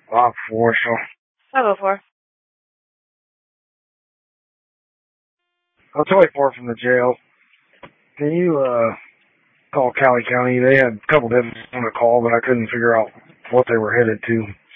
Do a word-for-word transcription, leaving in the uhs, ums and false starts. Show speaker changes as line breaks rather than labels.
Lot four, so.
I'll go for.
I'm twenty-four from the jail. Can you, uh, call Cali County? They had a couple deputies on the call, but I couldn't figure out what they were headed to.